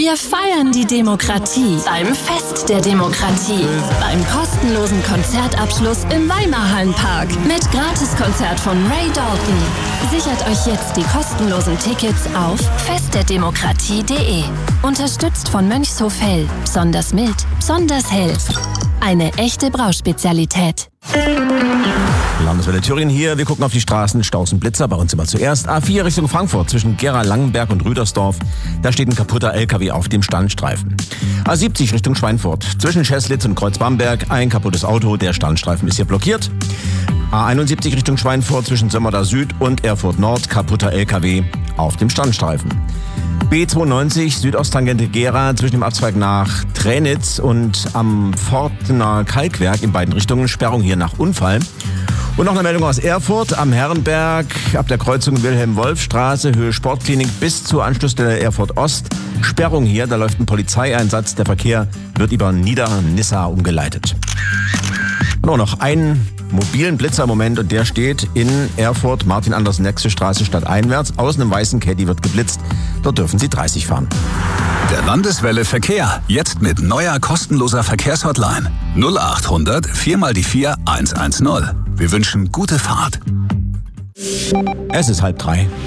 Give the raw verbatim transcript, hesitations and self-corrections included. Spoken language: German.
Wir feiern die Demokratie beim Fest der Demokratie. Beim kostenlosen Konzertabschluss im Weimarhallenpark mit Gratiskonzert von Ray Dalton. Sichert euch jetzt die kostenlosen Tickets auf fest der demokratie punkt de. Unterstützt von Mönchshof Hell. Besonders mild, besonders hell. Eine echte Brauspezialität. Landeswelle Thüringen hier. Wir gucken auf die Straßen. Staus und Blitzer. Bei uns immer zuerst. A vier Richtung Frankfurt zwischen Gera-Langenberg und Rüdersdorf. Da steht ein kaputter L K W auf dem Standstreifen. A siebzig Richtung Schweinfurt zwischen Scheslitz und Kreuzbamberg. Ein kaputtes Auto. Der Standstreifen ist hier blockiert. A einundsiebzig Richtung Schweinfurt zwischen Sömmerda Süd und Erfurt Nord. Kaputter L K W auf dem Standstreifen. B zweiundneunzig Südosttangente Gera zwischen dem Abzweig nach Tränitz und am Pfortener Kalkwerk in beiden Richtungen. Sperrung hier nach Unfall. Und noch eine Meldung aus Erfurt am Herrenberg ab der Kreuzung Wilhelm-Wolf-Straße, Höhe Sportklinik bis zur Anschlussstelle Erfurt Ost. Sperrung hier, da läuft ein Polizeieinsatz. Der Verkehr wird über Niedernissa umgeleitet. Und auch noch einen mobilen Blitzer im Moment und der steht in Erfurt, Martin-Andersen-Nächste Straße stadteinwärts. Aus einem weißen Caddy wird geblitzt. Dort dürfen Sie dreißig fahren. Der Landeswelle Verkehr. Jetzt mit neuer kostenloser Verkehrshotline. null acht hundert vier mal die vier eins eins null. Wir wünschen gute Fahrt. Es ist halb drei.